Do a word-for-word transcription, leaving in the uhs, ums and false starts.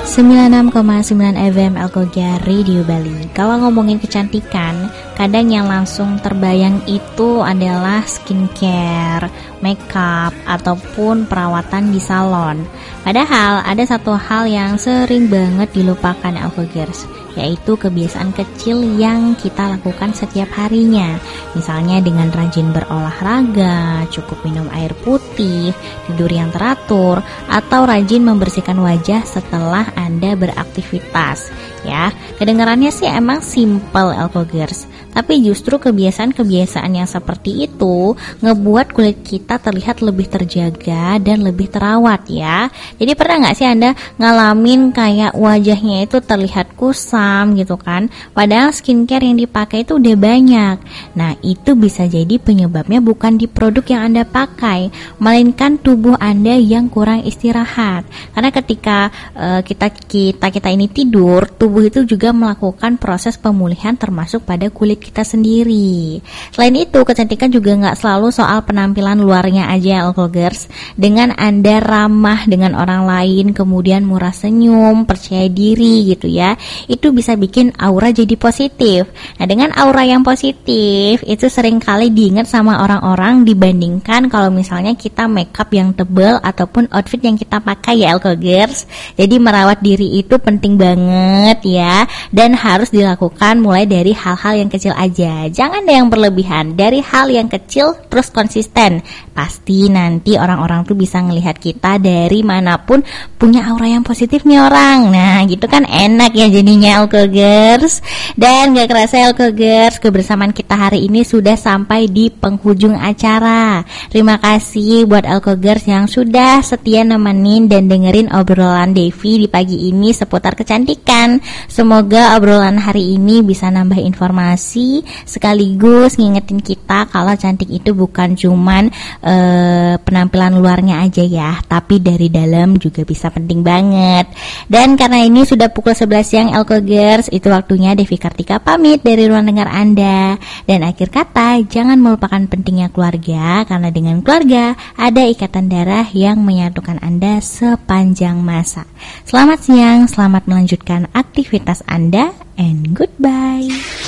sembilan puluh enam koma sembilan F M Alkogia Radio Bali. Kalau ngomongin kecantikan, kadang yang langsung terbayang itu adalah skincare, makeup, ataupun perawatan di salon. Padahal ada satu hal yang sering banget dilupakan Alkogiers, yaitu kebiasaan kecil yang kita lakukan setiap harinya. Misalnya dengan rajin berolahraga, cukup minum air putih, tidur yang teratur, atau rajin membersihkan wajah setelah Anda beraktivitas. Ya, kedengarannya sih emang simple Alkogiers, tapi justru kebiasaan-kebiasaan yang seperti itu ngebuat kulit kita terlihat lebih terjaga dan lebih terawat ya. Jadi pernah gak sih Anda ngalamin kayak wajahnya itu terlihat kusam gitu kan, padahal skincare yang dipakai itu udah banyak. Nah itu bisa jadi penyebabnya bukan di produk yang Anda pakai, melainkan tubuh Anda yang kurang istirahat. Karena ketika uh, kita kita kita ini tidur, tubuh itu juga melakukan proses pemulihan termasuk pada kulit kita sendiri. Selain itu, kecantikan juga nggak selalu soal penampilan luarnya aja Alkogiers. Dengan Anda ramah dengan orang lain, kemudian murah senyum, percaya diri gitu ya, itu bisa bikin aura jadi positif. Nah dengan aura yang positif itu seringkali diingat sama orang-orang dibandingkan kalau misalnya kita makeup yang tebal ataupun outfit yang kita pakai ya Alkogiers. Jadi merawat diri itu penting banget ya, dan harus dilakukan mulai dari hal-hal yang kecil aja. Jangan ada yang berlebihan, dari hal yang kecil terus konsisten. Pasti nanti orang-orang tuh bisa ngelihat kita dari manapun punya aura yang positif nih orang. Nah gitu kan enak ya jadinya Alkogiers. Dan gak kerasa Alkogiers, kebersamaan kita hari ini sudah sampai di penghujung acara. Terima kasih buat Alkogiers yang sudah setia nemenin dan dengerin obrolan Devi di pagi ini seputar kecantikan. Semoga obrolan hari ini bisa nambah informasi sekaligus ngingetin kita kalau cantik itu bukan cuman e, penampilan luarnya aja ya, tapi dari dalam juga bisa penting banget. Dan karena ini sudah pukul sebelas siang Alkogiers, itu waktunya Devi Kartika pamit dari ruang dengar Anda. Dan akhir kata, jangan melupakan pentingnya keluarga, karena dengan keluarga ada ikatan darah yang menyatukan Anda sepanjang masa. Selamat siang, selamat melanjutkan aktivitas Anda, and goodbye.